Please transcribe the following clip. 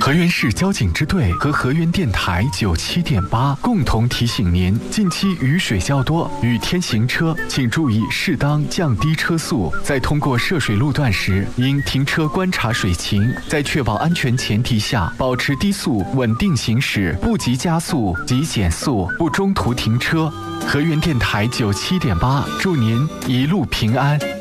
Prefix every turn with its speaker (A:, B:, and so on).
A: 河源市交警支队和河源电台97.8共同提醒您：近期雨水较多，雨天行车请注意适当降低车速，在通过涉水路段时，应停车观察水情，在确保安全前提下，保持低速稳定行驶，不急加速及减速，不中途停车。河源电台97.8，祝您一路平安。